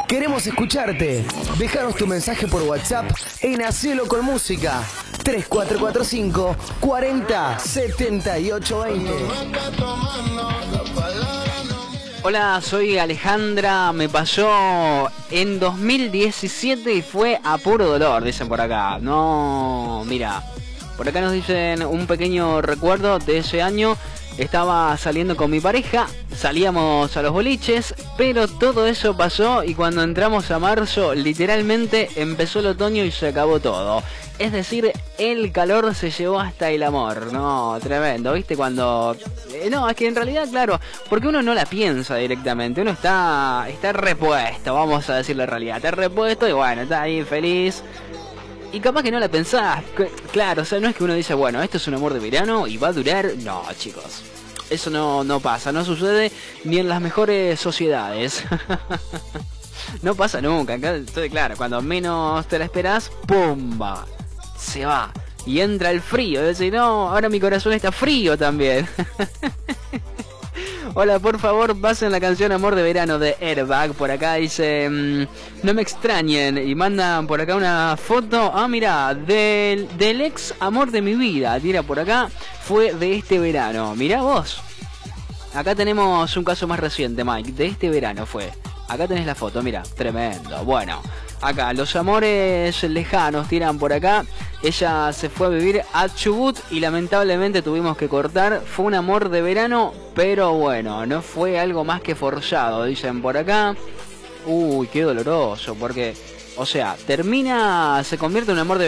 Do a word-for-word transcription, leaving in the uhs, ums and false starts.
Queremos escucharte. Déjanos tu mensaje por WhatsApp en Hacelo con Música. tres cuatro cuatro cinco, cuarenta, setenta y ocho veinte. Hola, soy Alejandra. Me pasó en dos mil diecisiete y fue a puro dolor, dicen por acá. No, mira, por acá nos dicen un pequeño recuerdo de ese año. Estaba saliendo con mi pareja, salíamos a los boliches, pero todo eso pasó y cuando entramos a marzo, literalmente empezó el otoño y se acabó todo. Es decir, el calor se llevó hasta el amor. No, tremendo, ¿viste? Cuando... Eh, no, es que en realidad, claro, porque uno no la piensa directamente, uno está, está repuesto, vamos a decir la realidad, está repuesto y bueno, está ahí feliz. Y capaz que no la pensás, claro, o sea, no es que uno dice, bueno, esto es un amor de verano y va a durar. No, chicos, eso no, no pasa, no sucede ni en las mejores sociedades. No pasa nunca, entonces claro, cuando menos te la esperás, ¡pumba! Se va, y entra el frío, es decir, no, ahora mi corazón está frío también. Hola, por favor, pasen la canción Amor de Verano de Airbag. Por acá dice, mmm, no me extrañen. Y mandan por acá una foto. Ah, mira, del, del ex amor de mi vida. Tira por acá. Fue de este verano. Mirá vos. Acá tenemos un caso más reciente, Mike. De este verano fue. Acá tenés la foto, mira. Tremendo. Bueno, acá los amores lejanos tiran por acá. Ella se fue a vivir a Chubut y lamentablemente tuvimos que cortar. Fue un amor de verano, pero bueno, no fue algo más que forzado, dicen por acá. Uy, qué doloroso, porque, o sea, termina, se convierte en un amor de